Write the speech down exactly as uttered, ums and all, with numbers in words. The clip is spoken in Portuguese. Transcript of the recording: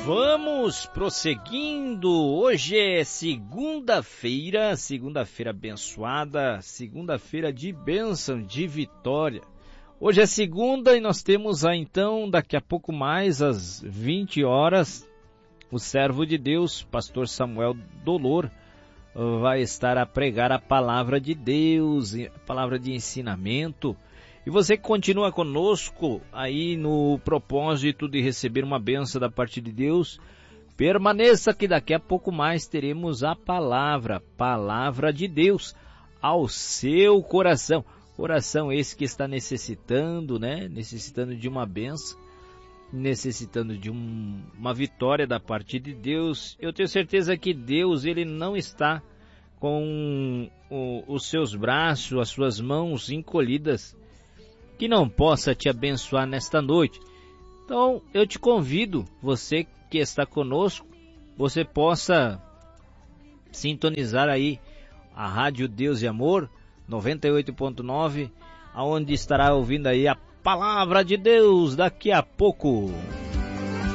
Vamos prosseguindo. Hoje é segunda-feira, segunda-feira abençoada, segunda-feira de bênção, de vitória. Hoje é segunda e nós temos aí, então, daqui a pouco mais, às vinte horas, o servo de Deus, pastor Samuel Dolor, vai estar a pregar a palavra de Deus, a palavra de ensinamento. E você que continua conosco aí no propósito de receber uma bênção da parte de Deus, permaneça que daqui a pouco mais teremos a palavra, palavra de Deus ao seu coração. Coração esse que está necessitando, né? Necessitando de uma bênção, necessitando de um, uma vitória da parte de Deus. Eu tenho certeza que Deus, ele não está com o, os seus braços, as suas mãos encolhidas, que não possa te abençoar nesta noite. Então eu te convido, você que está conosco, você possa sintonizar aí a Rádio Deus e Amor noventa e oito ponto nove, aonde estará ouvindo aí a palavra de Deus daqui a pouco.